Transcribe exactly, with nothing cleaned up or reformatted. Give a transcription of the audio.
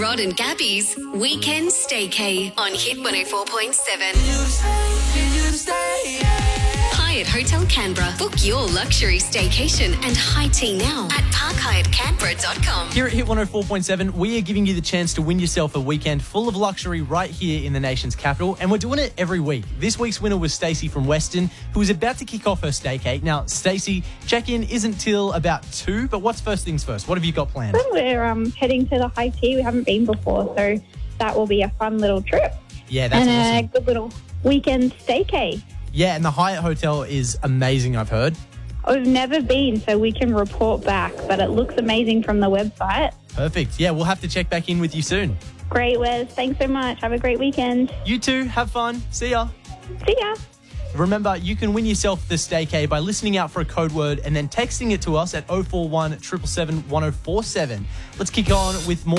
Rod and Gabby's Weekend Staycay on Hit one oh four point seven. Hyatt Hotel Canberra. Book your luxury staycation and high tea now at park hyatt canberra dot com. Here at Hit one oh four point seven, we are giving you the chance to win yourself a weekend full of luxury right here in the nation's capital, and we're doing it every week. This week's winner was Stacey from Weston, who is about to kick off her staycay. Now, Stacey, check-in isn't till about two, but what's first things first? What have you got planned? We're um, heading to the high tea. We haven't been before, so that will be a fun little trip. Yeah, that's and awesome. a good little weekend staycay. Yeah, and the Hyatt Hotel is amazing, I've heard. We've never been, so we can report back, but it looks amazing from the website. Perfect. Yeah, we'll have to check back in with you soon. Great, Wes. Thanks so much. Have a great weekend. You too. Have fun. See ya. See ya. Remember, you can win yourself the staycay by listening out for a code word and then texting it to us at oh four one, seven seven seven, one oh four seven. Let's kick on with more.